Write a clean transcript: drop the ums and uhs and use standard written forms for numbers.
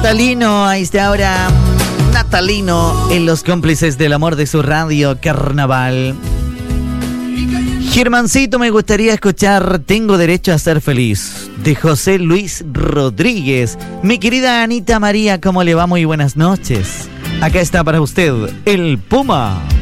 natalino, ahí está ahora natalino en los cómplices del amor de su radio Carnaval. Germancito, me gustaría escuchar Tengo Derecho a Ser Feliz, de José Luis Rodríguez. Mi querida Anita María, ¿cómo le va? Muy buenas noches. Acá está para usted, el Puma.